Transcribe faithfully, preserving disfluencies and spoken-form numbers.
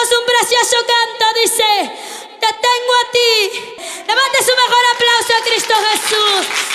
cantamos un precioso canto, dice: te tengo a ti. Levante su mejor aplauso a Cristo Jesús.